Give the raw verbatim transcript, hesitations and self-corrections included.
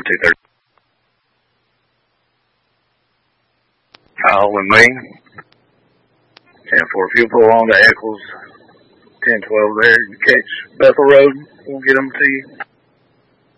two thirty. Kyle and me. ten four fuel pull on to Eccles. ten twelve there. Catch Bethel Road. We'll get them to you.